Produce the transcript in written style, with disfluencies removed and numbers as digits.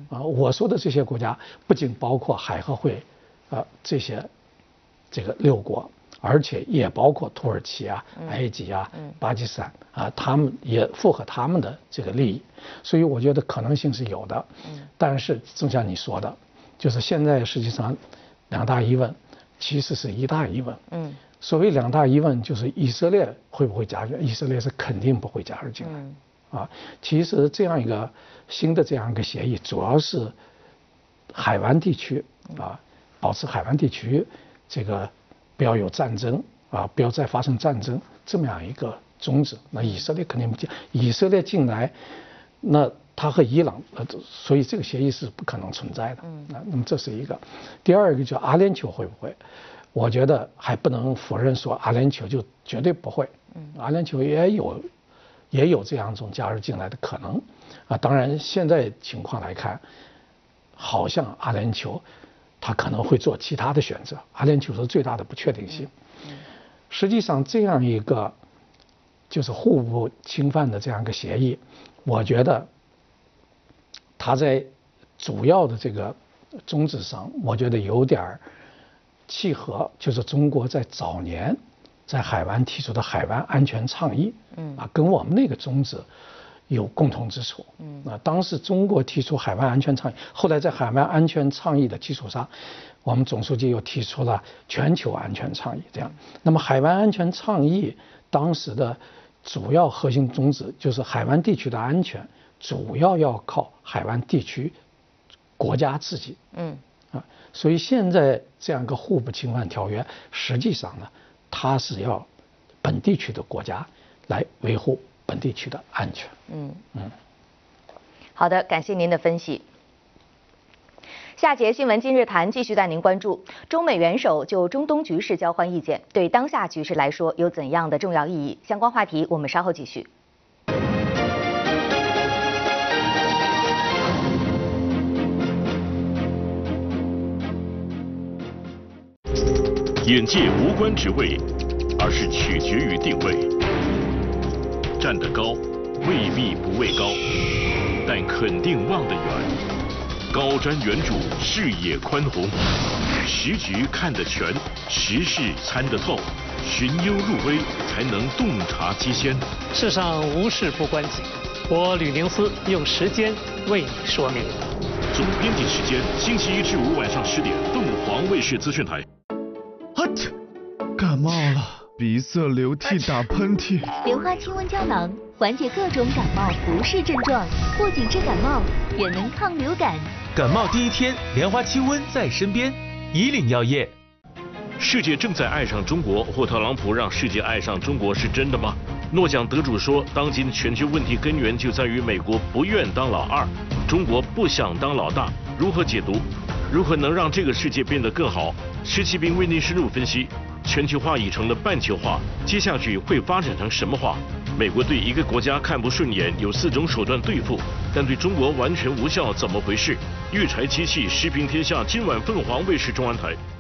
我说的这些国家不仅包括海合会这个6国，而且也包括土耳其啊、埃及啊、巴基斯坦啊，他们也符合他们的这个利益，所以我觉得可能性是有的。但是正像你说的，就是现在实际上2大疑问其实是1大疑问。所谓2大疑问，就是以色列会不会加入？以色列是肯定不会加入进来。其实这样一个新的这样一个协议，主要是海湾地区保持海湾地区这个不要有战争不要再发生战争这么样一个宗旨。那以色列肯定不进，以色列进来，那他和伊朗所以这个协议是不可能存在的。那么这是一个。第二个就阿联酋会不会？我觉得还不能否认说阿联酋就绝对不会。阿联酋也有这样一种加入进来的可能。当然现在情况来看，好像阿联酋他可能会做其他的选择。阿联酋是最大的不确定性。实际上这样一个就是互不侵犯的这样一个协议，我觉得它在主要的这个宗旨上，我觉得有点契合，就是中国在早年在海湾提出的海湾安全倡议，跟我们那个宗旨有共同之处。当时中国提出海湾安全倡议，后来在海湾安全倡议的基础上，我们总书记又提出了全球安全倡议。这样，那么海湾安全倡议当时的主要核心宗旨就是海湾地区的安全主要要靠海湾地区国家自己。所以现在这样一个互不侵犯条约，实际上呢，它是要本地区的国家来维护本地区的安全。 好的，感谢您的分析。下节新闻今日谈继续带您关注中美元首就中东局势交换意见，对当下局势来说有怎样的重要意义？相关话题我们稍后继续。 眼界无关职位，而是取决于定位。站得高，未必不畏高，但肯定望得远。高瞻远瞩，视野宽宏，时局看得全，时事参得透，寻幽入微，才能洞察机先。 世上无事不关己，我吕宁思用时间为你说明。 总编辑时间，星期1至5晚上10点，凤凰卫视资讯台。 感冒了，鼻塞、流涕、打喷嚏。 莲花清瘟胶囊缓解各种感冒不适症状，不仅治感冒，也能抗流感。 感冒第一天，莲花清瘟在身边。以岭药业。 世界正在爱上中国，或特朗普让世界爱上中国是真的吗？诺奖得主说，当今全球问题根源就在于美国不愿当老二，中国不想当老大。如何解读？如何能让这个世界变得更好？施其斌为您深入分析。全球化已成了半球化，接下去会发展成什么化？美国对一个国家看不顺眼，有4种手段对付，但对中国完全无效，怎么回事？育才机器，时评天下，今晚凤凰卫视中文台。